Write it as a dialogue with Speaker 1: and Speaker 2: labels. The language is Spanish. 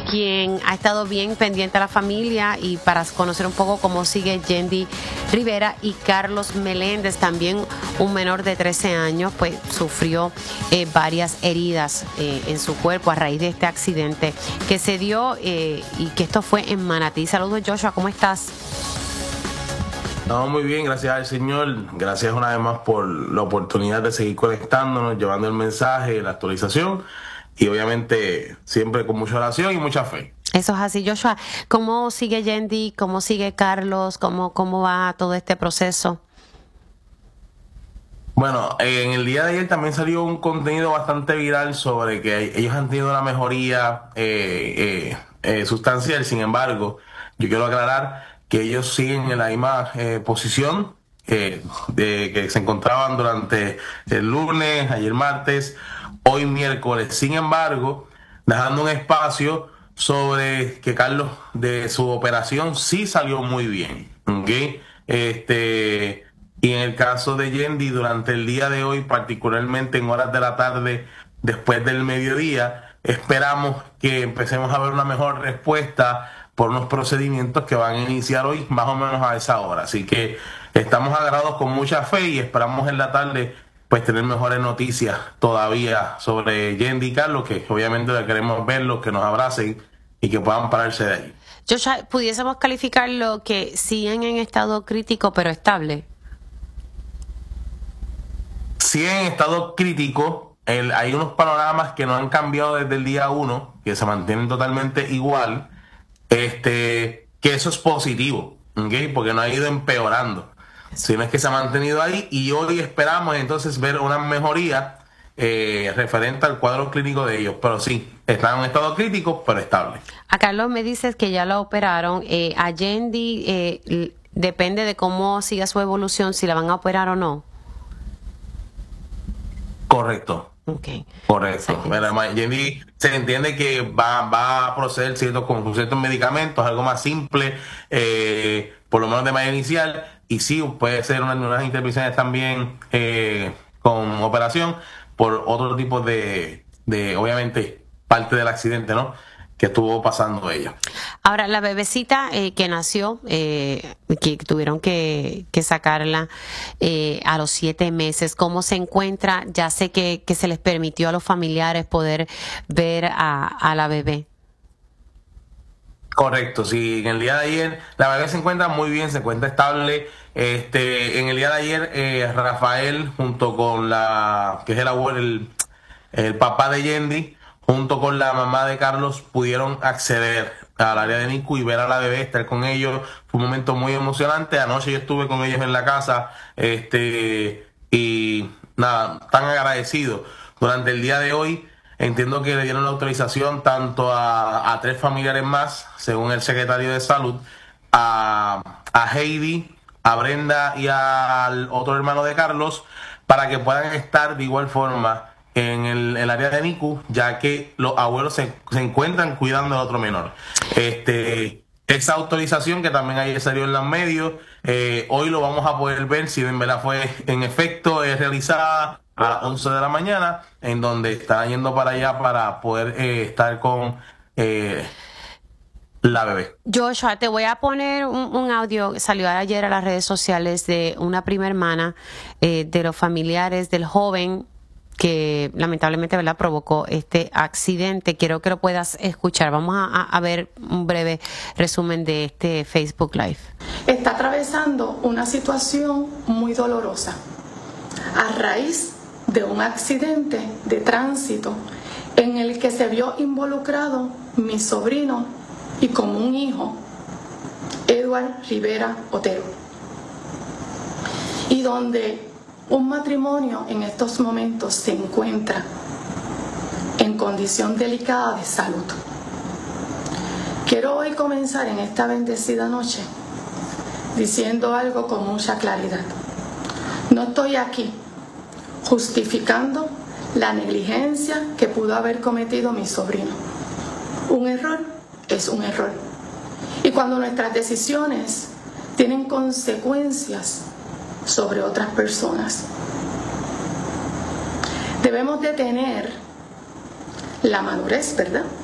Speaker 1: quien ha estado bien pendiente a la familia y para conocer un poco cómo sigue Yendi Rivera, y Carlos Meléndez, también un menor de 13 años, pues sufrió varias heridas en su cuerpo a raíz de este accidente que se dio y que esto fue en Manatí. Saludos, Joshua, ¿cómo estás?
Speaker 2: No, muy bien, gracias al Señor. Gracias una vez más por la oportunidad de seguir conectándonos, llevando el mensaje, la actualización y obviamente siempre con mucha oración y mucha fe.
Speaker 1: Eso es así, Joshua. ¿Cómo sigue Yendi? ¿Cómo sigue Carlos? ¿Cómo va todo este proceso?
Speaker 2: Bueno, en el día de ayer también salió un contenido bastante viral sobre que ellos han tenido una mejoría sustancial. Sin embargo, yo quiero aclarar que ellos siguen en la misma posición de que se encontraban durante el lunes, ayer martes, hoy miércoles. Sin embargo, dejando un espacio sobre que Carlos de su operación sí salió muy bien, ¿ok? Y en el caso de Yendi, durante el día de hoy, particularmente en horas de la tarde, después del mediodía, esperamos que empecemos a ver una mejor respuesta por unos procedimientos que van a iniciar hoy más o menos a esa hora. Así que estamos agarrados con mucha fe y esperamos en la tarde pues tener mejores noticias todavía sobre Yendi y Carlos, que obviamente queremos verlos, que nos abracen y que puedan pararse de ahí.
Speaker 1: Joshua, ¿pudiésemos calificarlo que siguen en estado crítico pero estable?
Speaker 2: Sí, en estado crítico, hay unos panoramas que no han cambiado desde el día 1, que se mantienen totalmente igual, que eso es positivo, ¿okay? Porque no ha ido empeorando, sino es que se ha mantenido ahí y hoy esperamos entonces ver una mejoría referente al cuadro clínico de ellos, pero sí, están en estado crítico, pero estable.
Speaker 1: A Carlos me dices que ya lo operaron, a Yendi depende de cómo siga su evolución, si la van a operar o no.
Speaker 2: Correcto.
Speaker 1: Okay.
Speaker 2: Correcto. Yendi se entiende que va a proceder con ciertos medicamentos, algo más simple, por lo menos de manera inicial, y sí puede ser unas intervenciones también con operación por otro tipo de obviamente, parte del accidente, ¿no?, que estuvo pasando ella.
Speaker 1: Ahora, la bebecita que nació, que tuvieron que sacarla a los 7 meses, ¿cómo se encuentra? Ya sé que se les permitió a los familiares poder ver a la bebé.
Speaker 2: Correcto, sí, en el día de ayer la bebé se encuentra muy bien, se encuentra estable. En el día de ayer, Rafael, junto con que es el abuelo, el papá de Yendi, junto con la mamá de Carlos, pudieron acceder al área de NICU y ver a la bebé, estar con ellos. Fue un momento muy emocionante. Anoche yo estuve con ellos en la casa, y nada, tan agradecidos. Durante el día de hoy, entiendo que le dieron la autorización tanto a 3 familiares más, según el secretario de Salud, a Heidi, a Brenda y al otro hermano de Carlos, para que puedan estar de igual forma en el área de NICU, ya que los abuelos se encuentran cuidando al otro menor. Esa autorización que también ayer salió en los medios, hoy lo vamos a poder ver si en verdad fue en efecto realizada a las 11 de la mañana, en donde están yendo para allá para poder estar con la bebé.
Speaker 1: Joshua, te voy a poner un audio que salió ayer a las redes sociales de una prima hermana de los familiares del joven que lamentablemente, ¿verdad?, provocó este accidente. Quiero que lo puedas escuchar. Vamos a ver un breve resumen de este Facebook Live.
Speaker 3: Está atravesando una situación muy dolorosa a raíz de un accidente de tránsito en el que se vio involucrado mi sobrino y como un hijo, Edward Rivera Otero, y donde un matrimonio en estos momentos se encuentra en condición delicada de salud. Quiero hoy comenzar en esta bendecida noche diciendo algo con mucha claridad. No estoy aquí justificando la negligencia que pudo haber cometido mi sobrino. Un error es un error. Y cuando nuestras decisiones tienen consecuencias sobre otras personas, debemos de tener la madurez, ¿verdad?,